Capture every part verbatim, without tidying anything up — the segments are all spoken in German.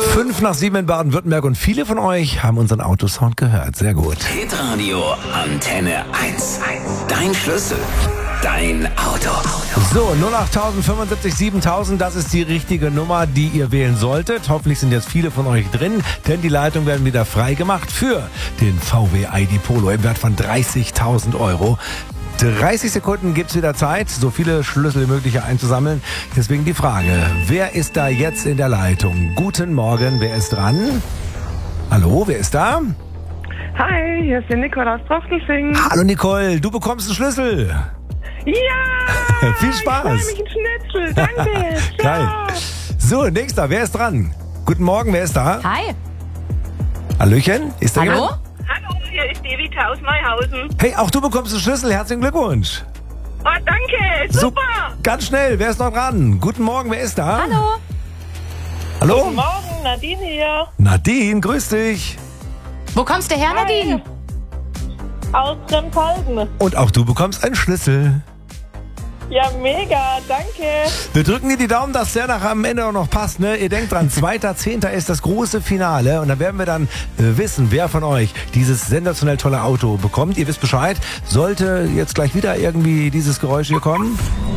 Fünf nach sieben in Baden-Württemberg und viele von euch haben unseren Autosound gehört. Sehr gut. Hitradio Antenne eins. Dein Schlüssel. Dein Auto. So, null acht fünfundsiebzig siebentausend, das ist die richtige Nummer, die ihr wählen solltet. Hoffentlich sind jetzt viele von euch drin, denn die Leitungen werden wieder frei gemacht für den V W I D Polo im Wert von dreißigtausend Euro. dreißig Sekunden gibt's wieder Zeit, so viele Schlüssel wie möglich einzusammeln. Deswegen die Frage, wer ist da jetzt in der Leitung? Guten Morgen, wer ist dran? Hallo, wer ist da? Hi, hier ist die Nicole aus Trochtelfingen. Hallo Nicole, du bekommst einen Schlüssel. Ja! Viel Spaß. Ich freue mich, ein Schnitzel. Danke. Geil. So, nächster, wer ist dran? Guten Morgen, wer ist da? Hi. Hallöchen, ist da Hallo? jemand? Hallo, hier ist die Rita aus Neuhausen. Hey, auch du bekommst einen Schlüssel, herzlichen Glückwunsch. Oh, danke, super. So, ganz schnell, wer ist noch dran? Guten Morgen, wer ist da? Hallo. Hallo? Guten Morgen, Nadine hier. Nadine, grüß dich. Wo kommst du her, Nadine? Aus Remkolden. Und auch du bekommst einen Schlüssel. Ja, mega, danke. Wir drücken dir die Daumen, dass der nachher am Ende auch noch passt. Ne? Ihr denkt dran, zweiter zehnter ist das große Finale. Und dann werden wir dann äh, wissen, wer von euch dieses sensationell tolle Auto bekommt. Ihr wisst Bescheid. Sollte jetzt gleich wieder irgendwie dieses Geräusch hier kommen,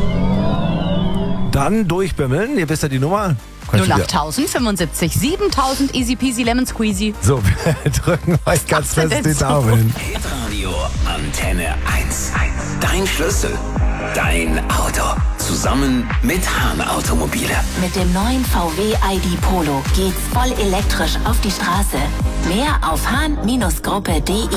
dann durchbimmeln. Ihr wisst ja die Nummer. null acht fünfundsiebzig siebentausend, easy peasy lemon squeezy. So, wir drücken euch ganz Was fest denn die so? Daumen. Hitradio Antenne eins. Dein Schlüssel. Dein Auto. Zusammen mit Hahn Automobile. Mit dem neuen V W I D Polo geht's voll elektrisch auf die Straße. Mehr auf hahn Gruppe punkt de.